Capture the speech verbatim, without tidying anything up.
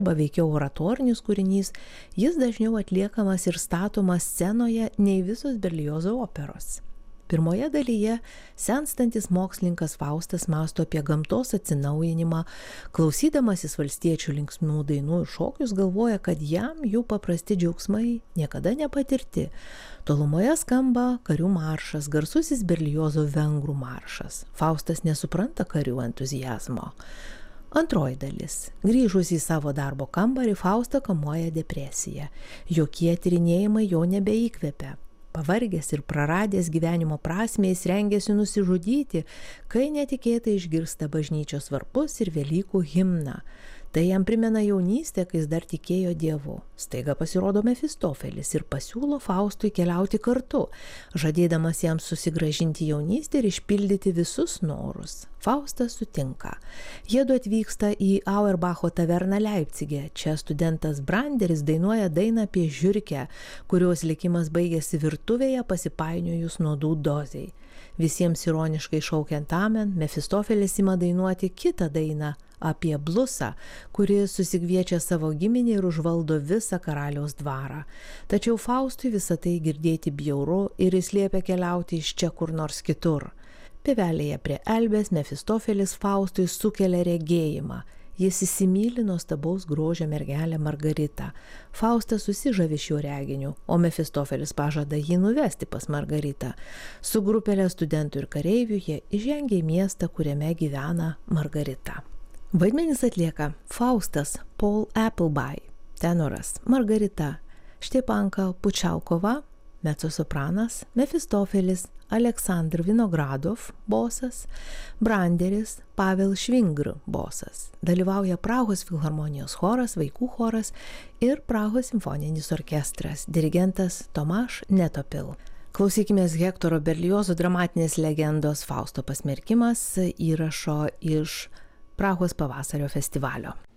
arba veikiau oratorinis kūrinys, jis dažniau atliekamas ir statomas scenoje nei visos Berliozo operos. Pirmoje dalyje senstantis mokslininkas Faustas mąsto apie gamtos atsinaujinimą, klausydamasis valstiečių linksmų dainų ir šokius galvoja, kad jam jų paprasti džiaugsmai niekada nepatirti. Tolumoje skamba karių maršas, garsusis Berliozo vengrų maršas. Faustas nesupranta karių entuzijazmo. Antroji dalis. Grįžus į savo darbo kambarį, Faustą kamuoja depresija. Jokie tyrinėjimai jo nebeįkvepia. Pavargęs ir praradęs gyvenimo prasmę, jis rengėsi nusižudyti, kai netikėtai išgirsta bažnyčios varpus ir Velykų himną. Tai jam primena jaunystę, kai jis dar tikėjo Dievu. Staiga pasirodo Mefistofelis ir pasiūlo Faustui keliauti kartu, žadėdamas jam susigrąžinti jaunystę ir išpildyti visus norus. Faustas sutinka. Jiedu atvyksta į Auerbacho taverną Leipcige. Čia studentas Branderis dainuoja dainą apie žiurkę, kurios likimas baigėsi virtuvėje pasipainiojus nuodų dozei. Visiems ironiškai šaukiant amen, Mefistofelis ima dainuoti kitą dainą apie blusą, kuri susikviečia savo giminį ir užvaldo visą karaliaus dvarą. Tačiau Faustui visą tai girdėti bjauru ir jis liepia keliauti iš čia kur nors kitur. Pivelėje prie Elbės Mefistofelis Faustui sukelia regėjimą. Jis įsimyli nuostabaus grožio mergelę Margaritą. Faustas susižavi šiuo reginiu, o Mefistofelis pažada jį nuvesti pas Margaritą. Su grupelė studentų ir kareivių jie įžengia į miestą, kuriame gyvena Margarita. Vaidmenis atlieka Faustas Paul Appleby, tenoras Margarita Štepanka Pučiaukova, mecosopranas, Mefistofelis Aleksandr Vinogradov, bosas, Branderis Pavel Švingr, bosas. Dalyvauja Prahos filharmonijos choras, vaikų choras ir Prahos simfoninis orkestras, dirigentas Tomaš Netopil. Klausykimės Hektoro Berliozo dramatinės legendos Fausto pasmerkimas įrašo iš Prahos pavasario festivalio.